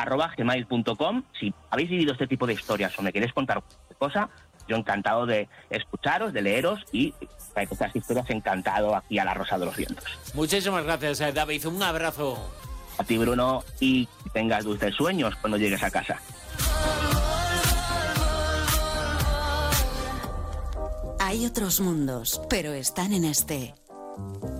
@gmail.com. Si habéis vivido este tipo de historias o me queréis contar cualquier cosa, yo encantado de escucharos, de leeros y para estas historias encantado aquí a La Rosa de los Vientos. Muchísimas gracias, David. Un abrazo. A ti, Bruno, y que tengas dulces sueños cuando llegues a casa. Hay otros mundos, pero están en este.